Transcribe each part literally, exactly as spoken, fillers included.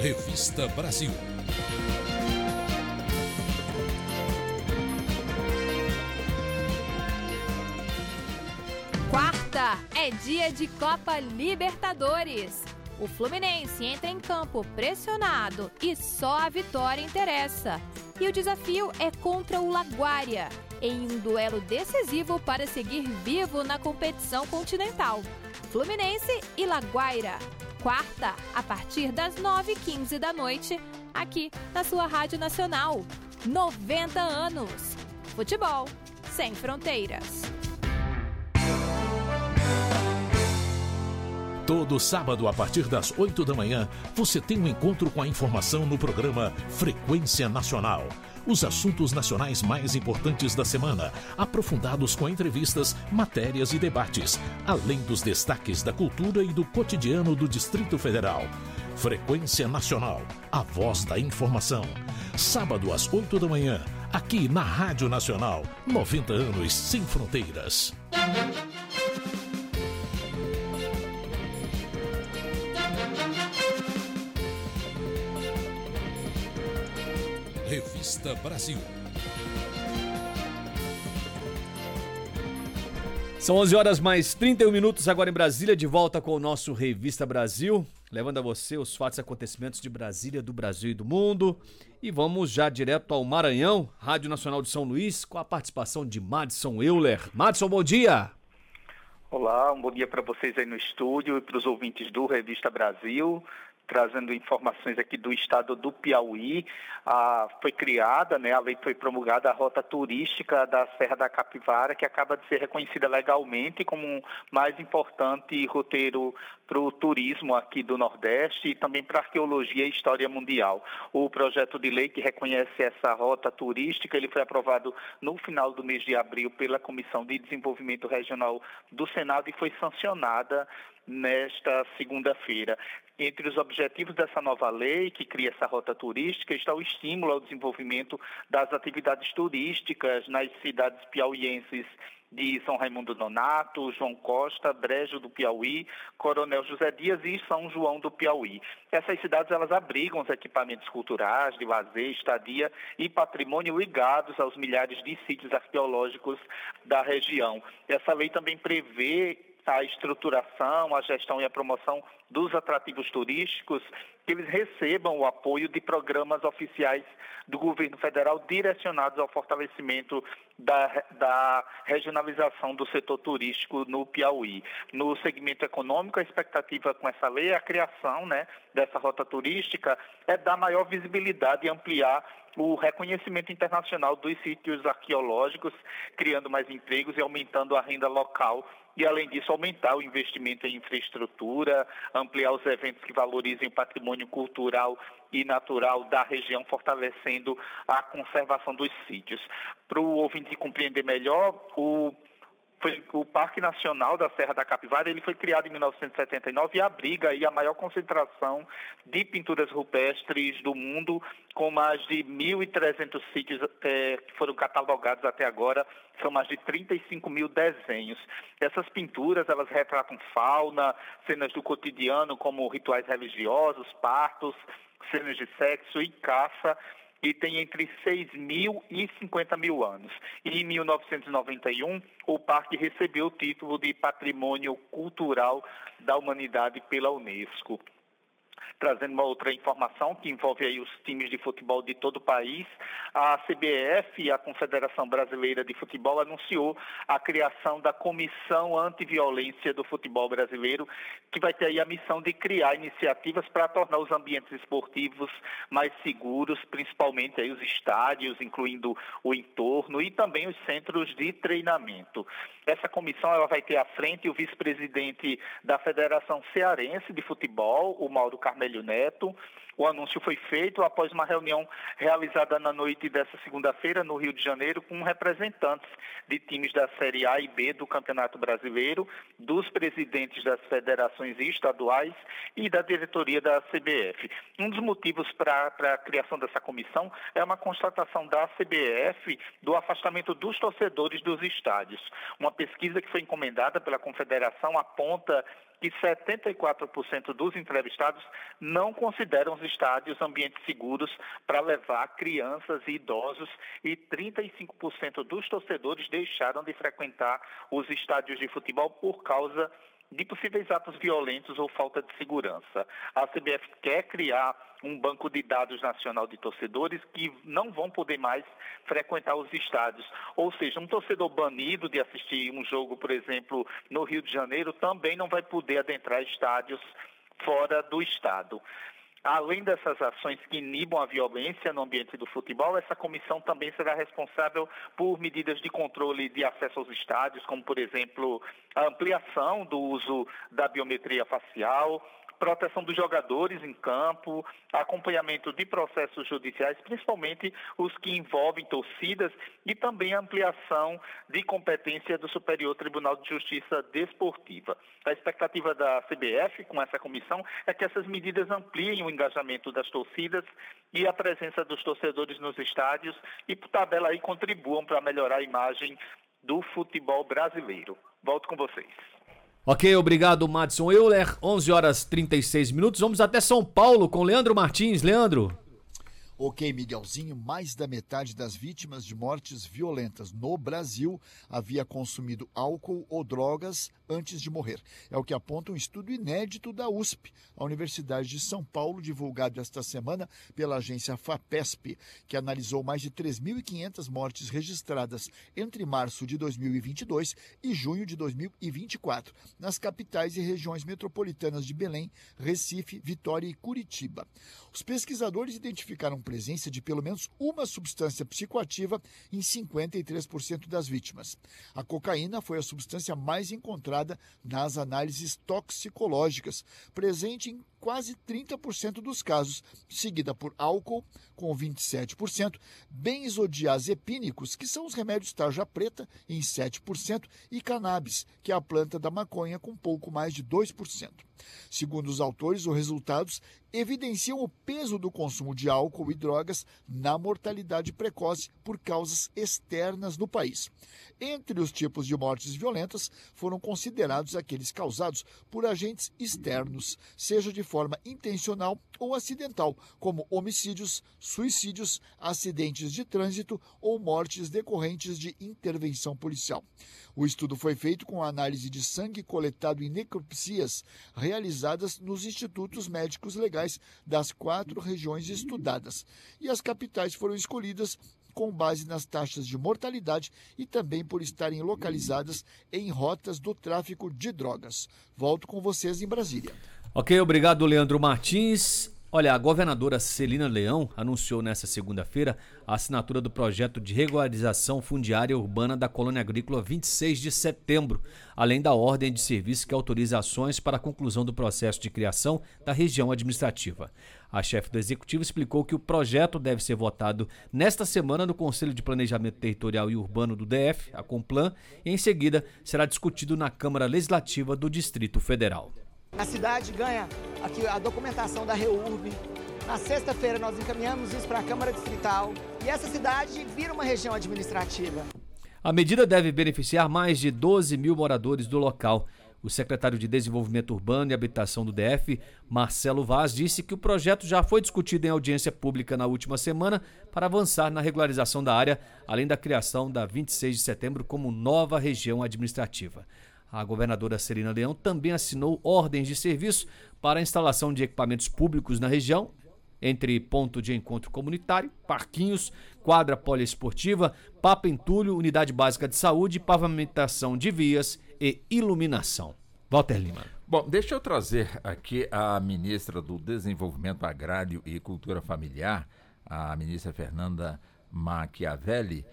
Revista Brasil. Quarta é dia de Copa Libertadores. O Fluminense entra em campo pressionado e só a vitória interessa. E o desafio é contra o La-Guaira, em um duelo decisivo para seguir vivo na competição continental. Fluminense e La-Guaira. Quarta, a partir das nove e quinze da noite, aqui na sua Rádio Nacional. noventa anos. Futebol sem fronteiras. Todo sábado, a partir das oito da manhã, você tem um encontro com a informação no programa Frequência Nacional. Os assuntos nacionais mais importantes da semana, aprofundados com entrevistas, matérias e debates, além dos destaques da cultura e do cotidiano do Distrito Federal. Frequência Nacional, a voz da informação. Sábado às oito da manhã, aqui na Rádio Nacional, noventa anos sem fronteiras. Revista Brasil. São onze horas mais trinta e um minutos agora em Brasília, de volta com o nosso Revista Brasil, levando a você os fatos e acontecimentos de Brasília, do Brasil e do mundo. E vamos já direto ao Maranhão, Rádio Nacional de São Luís, com a participação de Madison Euler. Madison, bom dia! Olá, um bom dia para vocês aí no estúdio e para os ouvintes do Revista Brasil. Trazendo informações aqui do estado do Piauí. Ah, foi criada, né, a lei foi promulgada, a rota turística da Serra da Capivara, que acaba de ser reconhecida legalmente como um mais importante roteiro para o turismo aqui do Nordeste e também para a arqueologia e história mundial. O projeto de lei que reconhece essa rota turística, ele foi aprovado no final do mês de abril pela Comissão de Desenvolvimento Regional do Senado e foi sancionada nesta segunda-feira. Entre os objetivos dessa nova lei, que cria essa rota turística, está o estímulo ao desenvolvimento das atividades turísticas nas cidades piauienses de São Raimundo Nonato, João Costa, Brejo do Piauí, Coronel José Dias e São João do Piauí. Essas cidades, elas abrigam os equipamentos culturais, de lazer, estadia e patrimônio ligados aos milhares de sítios arqueológicos da região. Essa lei também prevê a estruturação, a gestão e a promoção dos atrativos turísticos, que eles recebam o apoio de programas oficiais do governo federal direcionados ao fortalecimento da, da regionalização do setor turístico no Piauí. No segmento econômico, a expectativa com essa lei, a criação, né, dessa rota turística, é dar maior visibilidade e ampliar o reconhecimento internacional dos sítios arqueológicos, criando mais empregos e aumentando a renda local. E, além disso, aumentar o investimento em infraestrutura, ampliar os eventos que valorizem o patrimônio cultural e natural da região, fortalecendo a conservação dos sítios. Para o ouvinte compreender melhor, o Foi, o Parque Nacional da Serra da Capivara, ele foi criado em mil novecentos e setenta e nove e abriga aí a maior concentração de pinturas rupestres do mundo, com mais de mil e trezentos sítios é, que foram catalogados até agora, são mais de trinta e cinco mil desenhos. Essas pinturas, elas retratam fauna, cenas do cotidiano, como rituais religiosos, partos, cenas de sexo e caça, e tem entre seis mil e cinquenta mil anos. E em mil novecentos e noventa e um, o parque recebeu o título de Patrimônio Cultural da Humanidade pela Unesco. Trazendo uma outra informação que envolve aí os times de futebol de todo o país, a C B F, a Confederação Brasileira de Futebol, anunciou a criação da Comissão Antiviolência do Futebol Brasileiro, que vai ter aí a missão de criar iniciativas para tornar os ambientes esportivos mais seguros, principalmente aí os estádios, incluindo o entorno e também os centros de treinamento. Essa comissão, ela vai ter à frente o vice-presidente da Federação Cearense de Futebol, o Mauro Carmelho Neto. O anúncio foi feito após uma reunião realizada na noite dessa segunda-feira no Rio de Janeiro com representantes de times da Série A e B do Campeonato Brasileiro, dos presidentes das federações estaduais e da diretoria da C B F. Um dos motivos para a criação dessa comissão é uma constatação da C B F do afastamento dos torcedores dos estádios. Uma pesquisa que foi encomendada pela Confederação aponta que setenta e quatro por cento dos entrevistados não consideram os estádios ambientes seguros para levar crianças e idosos, e trinta e cinco por cento dos torcedores deixaram de frequentar os estádios de futebol por causa de possíveis atos violentos ou falta de segurança. A C B F quer criar um banco de dados nacional de torcedores que não vão poder mais frequentar os estádios. Ou seja, um torcedor banido de assistir um jogo, por exemplo, no Rio de Janeiro, também não vai poder adentrar estádios fora do estado. Além dessas ações que inibam a violência no ambiente do futebol, essa comissão também será responsável por medidas de controle de acesso aos estádios, como, por exemplo, a ampliação do uso da biometria facial, proteção dos jogadores em campo, acompanhamento de processos judiciais, principalmente os que envolvem torcidas, e também a ampliação de competência do Superior Tribunal de Justiça Desportiva. A expectativa da C B F com essa comissão é que essas medidas ampliem o engajamento das torcidas e a presença dos torcedores nos estádios e, por tabela, aí contribuam para melhorar a imagem do futebol brasileiro. Volto com vocês. Ok, obrigado, Madison Euler. onze horas e trinta e seis minutos. Vamos até São Paulo com Leandro Martins. Leandro. Ok, Miguelzinho, mais da metade das vítimas de mortes violentas no Brasil havia consumido álcool ou drogas antes de morrer. É o que aponta um estudo inédito da U S P, a Universidade de São Paulo, divulgado esta semana pela agência FAPESP, que analisou mais de três mil e quinhentas mortes registradas entre março de dois mil e vinte e dois e junho de dois mil e vinte e quatro, nas capitais e regiões metropolitanas de Belém, Recife, Vitória e Curitiba. Os pesquisadores identificaram presença de pelo menos uma substância psicoativa em cinquenta e três por cento das vítimas. A cocaína foi a substância mais encontrada nas análises toxicológicas, presente em quase trinta por cento dos casos, seguida por álcool, com vinte e sete por cento, benzodiazepínicos, que são os remédios tarja preta, em sete por cento, e cannabis, que é a planta da maconha, com pouco mais de dois por cento. Segundo os autores, os resultados evidenciam o peso do consumo de álcool e drogas na mortalidade precoce por causas externas no país. Entre os tipos de mortes violentas, foram considerados aqueles causados por agentes externos, seja de forma intencional ou acidental, como homicídios, suicídios, acidentes de trânsito ou mortes decorrentes de intervenção policial. O estudo foi feito com análise de sangue coletado em necropsias realizadas nos institutos médicos legais das quatro regiões estudadas, e as capitais foram escolhidas com base nas taxas de mortalidade e também por estarem localizadas em rotas do tráfico de drogas. Volto com vocês em Brasília. Ok, obrigado, Leandro Martins. Olha, a governadora Celina Leão anunciou nesta segunda-feira a assinatura do projeto de regularização fundiária urbana da Colônia Agrícola vinte e seis de setembro, além da ordem de serviço que autoriza ações para a conclusão do processo de criação da região administrativa. A chefe do Executivo explicou que o projeto deve ser votado nesta semana no Conselho de Planejamento Territorial e Urbano do D F, a Complan, e em seguida será discutido na Câmara Legislativa do Distrito Federal. A cidade ganha aqui a documentação da REURB. Na sexta-feira nós encaminhamos isso para a Câmara Distrital e essa cidade vira uma região administrativa. A medida deve beneficiar mais de doze mil moradores do local. O secretário de Desenvolvimento Urbano e Habitação do D F, Marcelo Vaz, disse que o projeto já foi discutido em audiência pública na última semana para avançar na regularização da área, além da criação da vinte e seis de setembro como nova região administrativa. A governadora Celina Leão também assinou ordens de serviço para a instalação de equipamentos públicos na região, entre ponto de encontro comunitário, parquinhos, quadra poliesportiva, Papa Entulho, unidade básica de saúde, pavimentação de vias e iluminação. Walter Lima. Bom, deixa eu trazer aqui a ministra do Desenvolvimento Agrário e Cultura Familiar, a ministra Fernanda Machiavelli.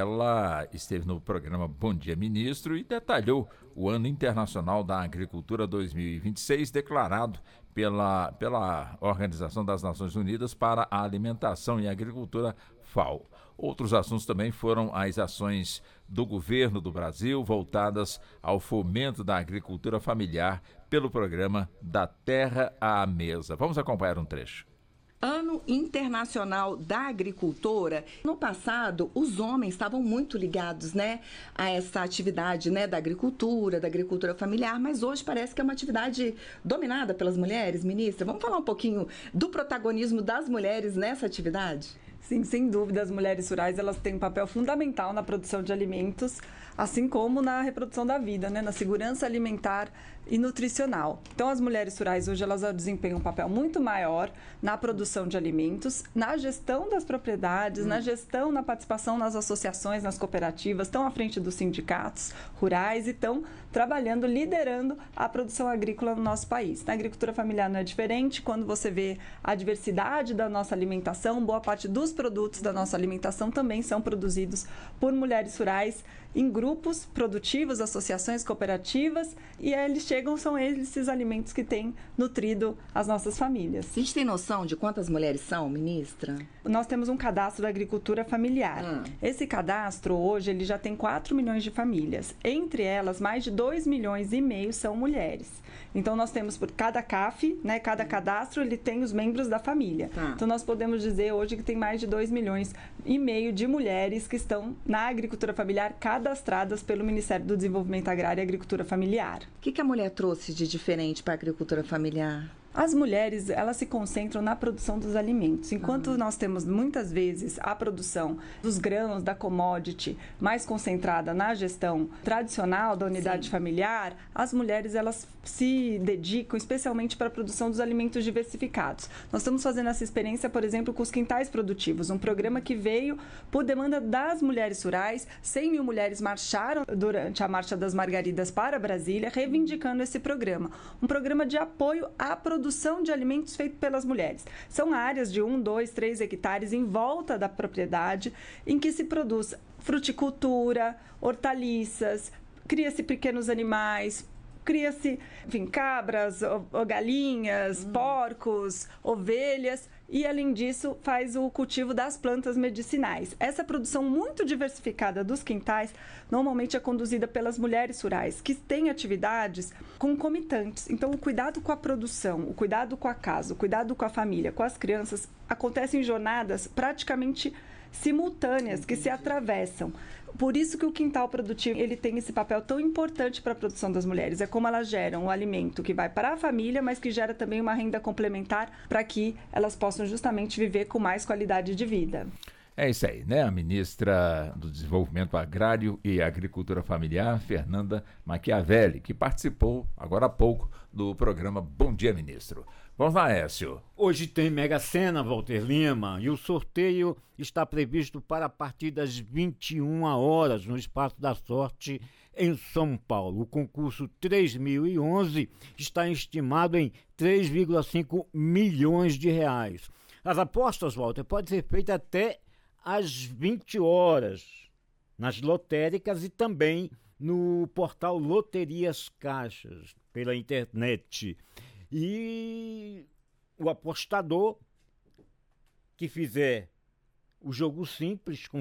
Ela esteve no programa Bom Dia Ministro e detalhou o Ano Internacional da Agricultura dois mil e vinte e seis, declarado pela, pela Organização das Nações Unidas para a Alimentação e Agricultura, FAO. Outros assuntos também foram as ações do governo do Brasil voltadas ao fomento da agricultura familiar pelo programa Da Terra à Mesa. Vamos acompanhar um trecho. Ano Fórum Internacional da Agricultora. No passado, os homens estavam muito ligados, né, a essa atividade, né, da agricultura, da agricultura familiar, mas hoje parece que é uma atividade dominada pelas mulheres, ministra. Vamos falar um pouquinho do protagonismo das mulheres nessa atividade? Sim, sem dúvida, as mulheres rurais elas têm um papel fundamental na produção de alimentos, assim como na reprodução da vida, né? Na segurança alimentar e nutricional. Então, as mulheres rurais hoje elas desempenham um papel muito maior na produção de alimentos, na gestão das propriedades, hum. na gestão, na participação nas associações, nas cooperativas, estão à frente dos sindicatos rurais e estão trabalhando, liderando a produção agrícola no nosso país. Na agricultura familiar não é diferente, quando você vê a diversidade da nossa alimentação, boa parte dos produtos da nossa alimentação também são produzidos por mulheres rurais em grupos produtivos, associações cooperativas, e eles chegam, são eles esses alimentos que têm nutrido as nossas famílias. A gente tem noção de quantas mulheres são, ministra? Nós temos um cadastro da agricultura familiar. Hum. Esse cadastro, hoje, ele já tem quatro milhões de famílias. Entre elas, mais de dois milhões e meio são mulheres. Então, nós temos por cada C A F, né, cada cadastro, ele tem os membros da família. Tá. Então, nós podemos dizer hoje que tem mais de dois milhões e meio de mulheres que estão na agricultura familiar cadastradas pelo Ministério do Desenvolvimento Agrário e Agricultura Familiar. O que, que a mulher trouxe de diferente para a agricultura familiar? As mulheres, elas se concentram na produção dos alimentos. Enquanto uhum. nós temos, muitas vezes, a produção dos grãos, da commodity, mais concentrada na gestão tradicional da unidade Sim. familiar, as mulheres, elas se dedicam especialmente para a produção dos alimentos diversificados. Nós estamos fazendo essa experiência, por exemplo, com os quintais produtivos, um programa que veio por demanda das mulheres rurais. cem mil mulheres marcharam durante a Marcha das Margaridas para Brasília, reivindicando esse programa. Um programa de apoio à produção produção de alimentos feito pelas mulheres. São áreas de um, dois, três hectares em volta da propriedade em que se produz fruticultura, hortaliças, cria-se pequenos animais, cria-se, enfim, cabras, galinhas, hum. porcos, ovelhas e, além disso, faz o cultivo das plantas medicinais. Essa produção muito diversificada dos quintais normalmente é conduzida pelas mulheres rurais, que têm atividades concomitantes. Então, o cuidado com a produção, o cuidado com a casa, o cuidado com a família, com as crianças, acontecem em jornadas praticamente simultâneas, que se atravessam. Por isso que o quintal produtivo ele tem esse papel tão importante para a produção das mulheres. É como elas geram um alimento que vai para a família, mas que gera também uma renda complementar para que elas possam justamente viver com mais qualidade de vida. É isso aí, né? A ministra do Desenvolvimento Agrário e Agricultura Familiar, Fernanda Machiavelli, que participou agora há pouco do programa Bom Dia, Ministro. Vamos lá, Écio. Hoje tem Mega Sena, Walter Lima, e o sorteio está previsto para a partir das vinte e uma horas no Espaço da Sorte, em São Paulo. O concurso três mil e onze está estimado em três vírgula cinco milhões de reais. As apostas, Walter, podem ser feitas até às vinte horas, nas lotéricas e também no portal Loterias Caixas, pela internet. E o apostador que fizer o jogo simples com